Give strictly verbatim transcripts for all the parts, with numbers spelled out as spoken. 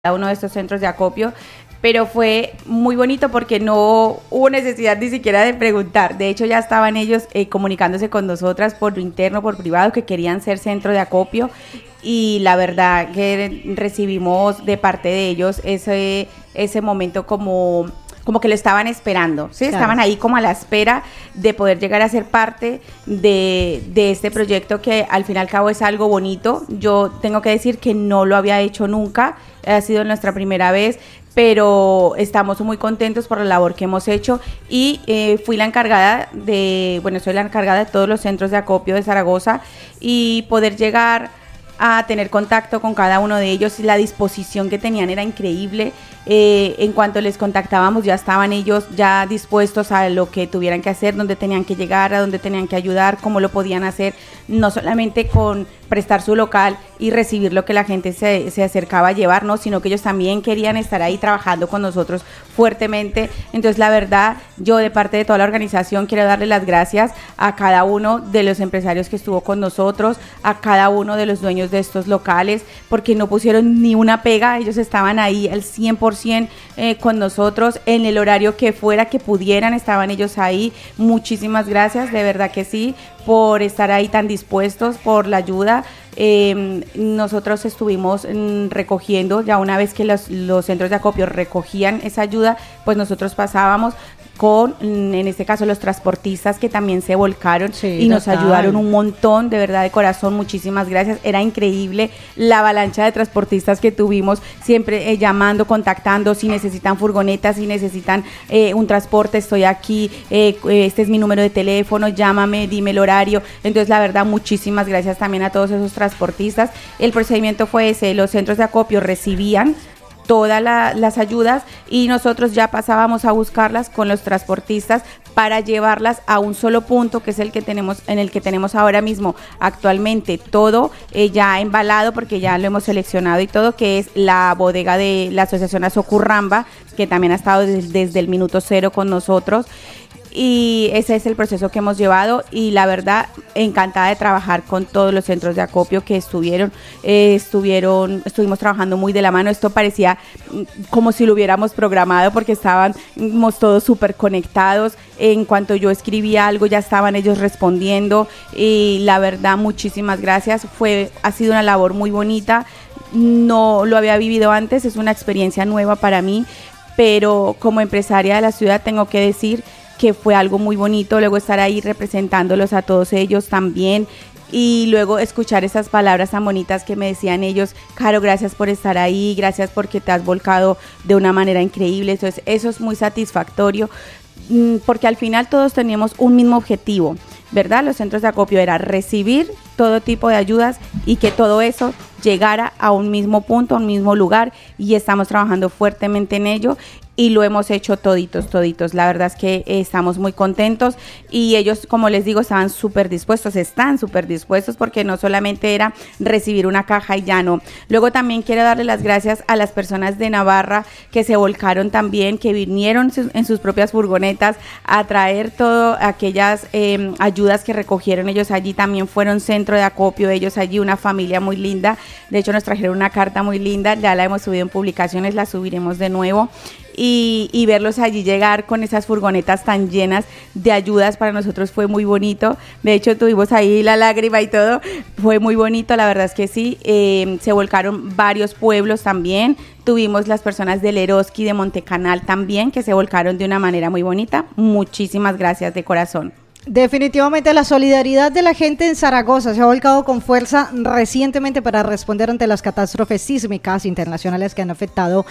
cada uno de estos centros de acopio, pero fue muy bonito porque no hubo necesidad ni siquiera de preguntar. De hecho, ya estaban ellos eh, comunicándose con nosotras por lo interno, por privado, que querían ser centro de acopio, y la verdad que recibimos de parte de ellos ese, ese momento como... como que lo estaban esperando, ¿sí? Claro. Estaban ahí como a la espera de poder llegar a ser parte de, de este proyecto que al fin y al cabo es algo bonito. Yo tengo que decir que no lo había hecho nunca, ha sido nuestra primera vez, pero estamos muy contentos por la labor que hemos hecho y eh, fui la encargada de, bueno, soy la encargada de todos los centros de acopio de Zaragoza y poder llegar a tener contacto con cada uno de ellos. La disposición que tenían era increíble. Eh, en cuanto les contactábamos ya estaban ellos ya dispuestos a lo que tuvieran que hacer, dónde tenían que llegar, a dónde tenían que ayudar, cómo lo podían hacer, no solamente con prestar su local y recibir lo que la gente se, se acercaba a llevar, ¿no? Sino que ellos también querían estar ahí trabajando con nosotros fuertemente. Entonces, la verdad, yo de parte de toda la organización quiero darle las gracias a cada uno de los empresarios que estuvo con nosotros, a cada uno de los dueños de estos locales, porque no pusieron ni una pega, ellos estaban ahí al cien por ciento eh, con nosotros, en el horario que fuera, que pudieran, estaban ellos ahí. Muchísimas gracias, de verdad que sí, por estar ahí tan dispuestos, por la ayuda. Eh, nosotros estuvimos mm, recogiendo, ya una vez que los, los centros de acopio recogían esa ayuda, pues nosotros pasábamos con, en este caso, los transportistas que también se volcaron sí, y nos total. ayudaron un montón, de verdad, de corazón, muchísimas gracias. Era increíble la avalancha de transportistas que tuvimos, siempre eh, llamando, contactando, si necesitan furgonetas, si necesitan eh, un transporte, estoy aquí, eh, este es mi número de teléfono, llámame, dime el horario. Entonces, la verdad, muchísimas gracias también a todos esos transportistas. El procedimiento fue ese, los centros de acopio recibían todas la, las ayudas y nosotros ya pasábamos a buscarlas con los transportistas para llevarlas a un solo punto, que es el que tenemos, en el que tenemos ahora mismo actualmente todo eh, ya embalado, porque ya lo hemos seleccionado y todo, que es la bodega de la Asociación Azocurramba, que también ha estado desde, desde el minuto cero con nosotros. Y ese es el proceso que hemos llevado y la verdad encantada de trabajar con todos los centros de acopio que estuvieron, eh, estuvieron, estuvimos trabajando muy de la mano. Esto parecía como si lo hubiéramos programado porque estábamos todos súper conectados. En cuanto yo escribía algo ya estaban ellos respondiendo y la verdad muchísimas gracias. Fue, ha sido una labor muy bonita, no lo había vivido antes, es una experiencia nueva para mí, pero como empresaria de la ciudad tengo que decir que fue algo muy bonito, luego estar ahí representándolos a todos ellos también y luego escuchar esas palabras tan bonitas que me decían ellos. Caro, gracias por estar ahí, gracias porque te has volcado de una manera increíble. Entonces, eso es muy satisfactorio porque al final todos teníamos un mismo objetivo, ¿verdad? Los centros de acopio era recibir todo tipo de ayudas y que todo eso llegara a un mismo punto, a un mismo lugar, y estamos trabajando fuertemente en ello y lo hemos hecho toditos, toditos. La verdad es que eh, estamos muy contentos y ellos, como les digo, estaban súper dispuestos, están súper dispuestos porque no solamente era recibir una caja y ya no. Luego también quiero darle las gracias a las personas de Navarra que se volcaron también, que vinieron su, en sus propias furgonetas a traer todas aquellas eh, ayudas que recogieron ellos allí. También fueron centro de acopio, ellos allí, una familia muy linda. De hecho, nos trajeron una carta muy linda, ya la hemos subido en publicaciones, la subiremos de nuevo. Y, y verlos allí llegar con esas furgonetas tan llenas de ayudas para nosotros fue muy bonito. De hecho, tuvimos ahí la lágrima y todo, fue muy bonito, la verdad es que sí. Eh, se volcaron varios pueblos también, tuvimos las personas del Eroski, de Montecanal también, que se volcaron de una manera muy bonita. Muchísimas gracias de corazón. Definitivamente la solidaridad de la gente en Zaragoza se ha volcado con fuerza recientemente para responder ante las catástrofes sísmicas internacionales que han afectado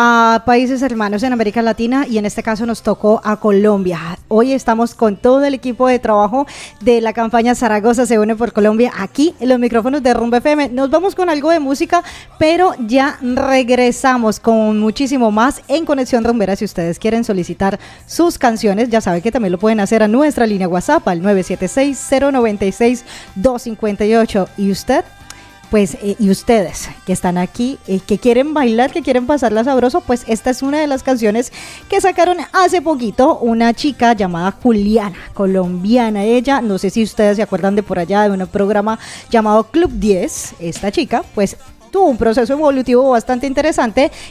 a países hermanos en América Latina y en este caso nos tocó a Colombia. Hoy estamos con todo el equipo de trabajo de la campaña Zaragoza se une por Colombia aquí en los micrófonos de Rumba F M. Nos vamos con algo de música, pero ya regresamos con muchísimo más en Conexión Rumbera. Si ustedes quieren solicitar sus canciones, ya saben que también lo pueden hacer a nuestra línea WhatsApp WhatsApp al nueve siete seis, cero nueve seis, dos cinco ocho. ¿Y usted? Pues, eh, y ustedes que están aquí, eh, que quieren bailar, que quieren pasarla sabroso, pues esta es una de las canciones que sacaron hace poquito una chica llamada Juliana, colombiana. Ella, no sé si ustedes se acuerdan de por allá de un programa llamado Club diez. Esta chica, pues tuvo un proceso evolutivo bastante interesante